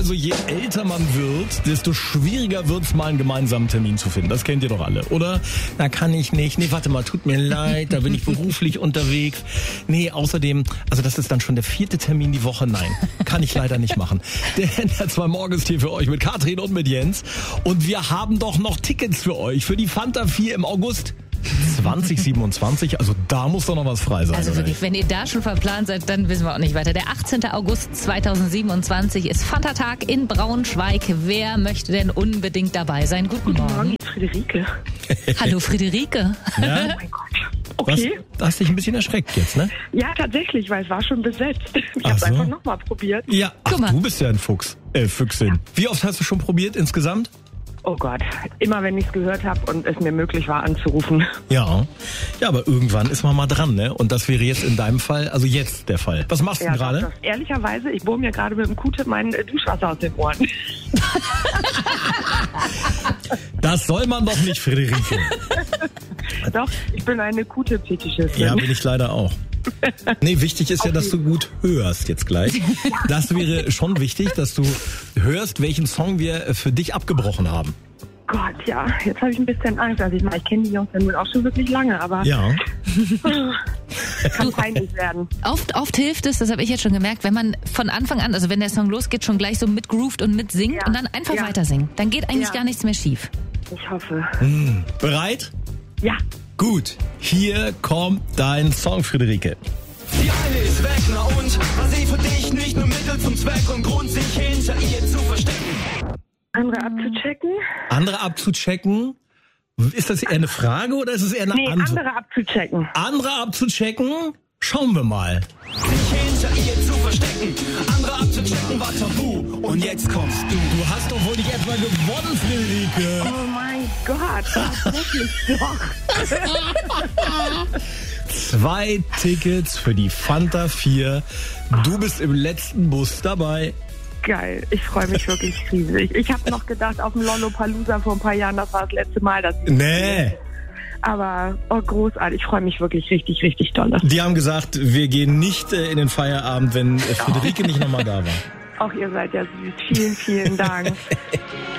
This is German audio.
Also je älter man wird, desto schwieriger wird's mal einen gemeinsamen Termin zu finden. Das kennt ihr doch alle, oder? Na, kann ich nicht. Nee, warte mal, tut mir leid, da bin ich beruflich unterwegs. Nee, außerdem, also das ist dann schon der 4. Termin die Woche. Nein, kann ich leider nicht machen. Der NDR 2 Morgenstee für euch mit Katrin und mit Jens. Und wir haben doch noch Tickets für euch, für die Fanta 4 im August 2027, also da muss doch noch was frei sein. Also wirklich, wenn ihr da schon verplant seid, dann wissen wir auch nicht weiter. Der 18. August 2027 ist Fanta-Tag in Braunschweig. Wer möchte denn unbedingt dabei sein? Guten Morgen. Friederike. Hallo Friederike. Ja? Oh mein Gott. Okay. Du hast dich ein bisschen erschreckt jetzt, ne? Ja, tatsächlich, weil es war schon besetzt. Ich Ach habe so. einfach nochmal probiert. Ja, ach, Guck mal. du bist ja ein Fuchs. Füchsin. Wie oft hast du schon probiert insgesamt? Oh Gott, immer wenn ich es gehört habe und es mir möglich war anzurufen. Ja. Ja, aber irgendwann ist man mal dran, ne? Und das wäre jetzt in deinem Fall, also jetzt der Fall. Was machst du Ja, denn gerade? das, ehrlicherweise, ich bohre mir gerade mit dem Q-Tip mein Duschwasser aus den Ohren. Das soll man doch nicht, Friederike. Doch, ich bin eine Q-Tip-Fetischistin. Ja, bin ich leider auch. Nee, wichtig ist ja, dass du gut hörst jetzt gleich. Das wäre schon wichtig, dass du hörst, welchen Song wir für dich abgebrochen haben. Gott, ja, jetzt habe ich ein bisschen Angst. Also ich kenne die Jungs ja nun auch schon wirklich lange, aber Ja. kann peinlich werden. Oft hilft es, das habe ich jetzt schon gemerkt, wenn man von Anfang an, also wenn der Song losgeht, schon gleich so mitgroovt und mitsingt Ja. und dann einfach Ja. weiter singen. Dann geht eigentlich Ja. gar nichts mehr schief. Ich hoffe. Bereit? Ja. Gut. Hier kommt dein Song, Friederike. Die eine ist weg, na und? War sie für dich nicht nur Mittel zum Zweck und Grund, sich hinter ihr zu verstecken? Andere abzuchecken? Andere abzuchecken. Ist das eher eine Frage oder ist es eher eine Nee, Antwort? andere abzuchecken. Andere abzuchecken? Schauen wir mal. Sich hinter ihr zu verstecken, andere abzuchecken war tabu. Und jetzt kommst du. Du hast doch wohl nicht etwa gewonnen, Friederike. Oh mein Gott, das wirklich doch. 2 Tickets für die Fanta 4. Du bist im letzten Bus dabei. Geil, ich freue mich wirklich riesig. Ich habe noch gedacht, auf dem Lollapalooza vor ein paar Jahren, das war das letzte Mal, dass Nee. aber großartig, ich freue mich wirklich richtig, richtig doll. Die haben gesagt, wir gehen nicht in den Feierabend, wenn Friederike nicht nochmal da war. Auch ihr seid ja süß. Vielen, vielen Dank.